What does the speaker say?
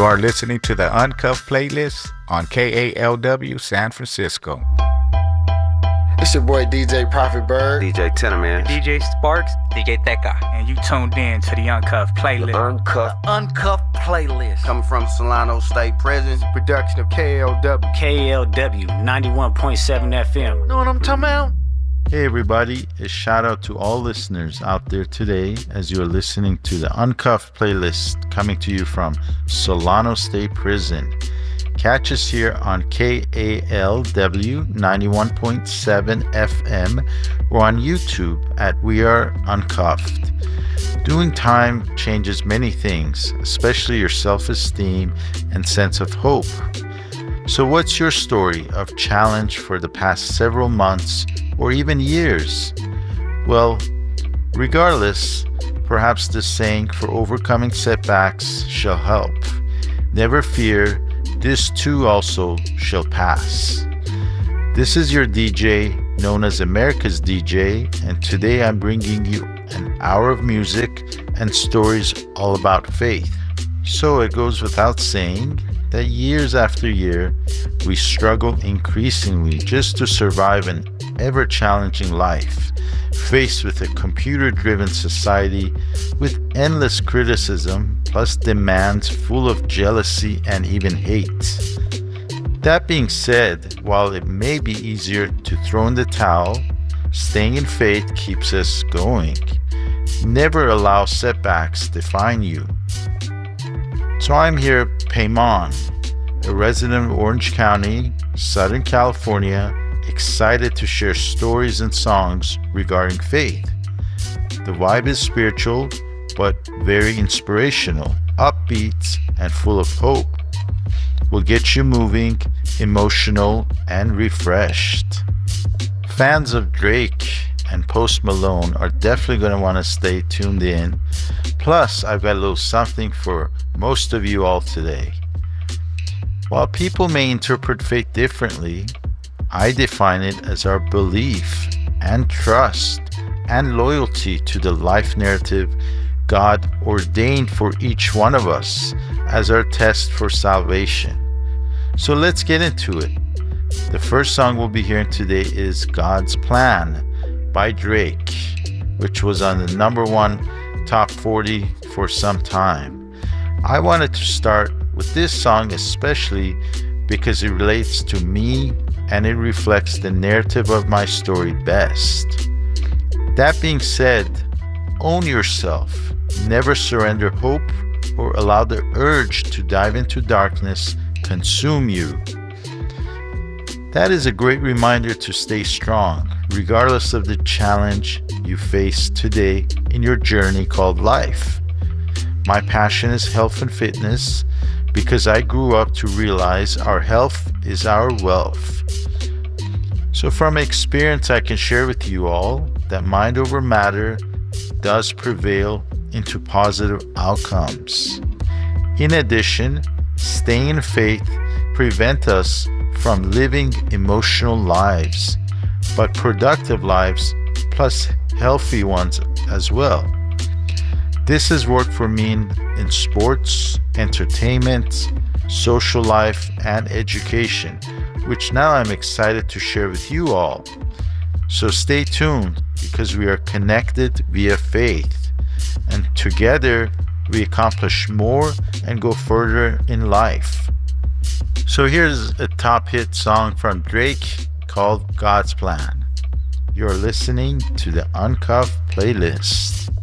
You are listening to the Uncuffed playlist on KALW San Francisco. It's your boy DJ Prophet Bird, DJ Tenorman, DJ Sparks, DJ Theka, and you tuned in to the Uncuffed playlist. Uncuffed playlist. Coming from Solano State Prison. production of KLW. KLW 91.7 FM. Know what I'm talking about? Hey everybody, a shout out to all listeners out there today as you are listening to the Uncuffed playlist coming to you from Solano State Prison. Catch us here on KALW 91.7 FM or on YouTube at We Are Uncuffed. Doing time changes many things, especially your self-esteem and sense of hope. So what's your story of challenge for the past several months or even years? Well, regardless, perhaps the saying for overcoming setbacks shall help. Never fear, this too also shall pass. This is your DJ, known as America's DJ, and today I'm bringing you an hour of music and stories all about faith. So it goes without saying that years after year, we struggle increasingly just to survive an ever-challenging life, faced with a computer-driven society with endless criticism plus demands full of jealousy and even hate. That being said, while it may be easier to throw in the towel, staying in faith keeps us going. Never allow setbacks define you. So I'm here, Payman, a resident of Orange County, Southern California, excited to share stories and songs regarding faith. The vibe is spiritual, but very inspirational, upbeat, and full of hope. Will get you moving, emotional, and refreshed. Fans of Drake and Post Malone are definitely going to want to stay tuned in. Plus, I've got a little something for most of you all today. While people may interpret faith differently, I define it as our belief and trust and loyalty to the life narrative God ordained for each one of us as our test for salvation. So let's get into it. The first song we'll be hearing today is God's Plan by Drake, which was on the number one top 40 for some time. I wanted to start with this song especially because it relates to me and it reflects the narrative of my story best. That being said, own yourself. Never surrender hope or allow the urge to dive into darkness consume you. That is a great reminder to stay strong, regardless of the challenge you face today in your journey called life. My passion is health and fitness because I grew up to realize our health is our wealth. So from experience, I can share with you all that mind over matter does prevail into positive outcomes. In addition, staying in faith prevents us from living emotional lives, but productive lives plus healthy ones as well. This has worked for me in sports, entertainment, social life, and education, which now I'm excited to share with you all. So stay tuned because we are connected via faith, and together we accomplish more and go further in life. So here's a top hit song from Drake called God's Plan. You're listening to the Uncuffed playlist.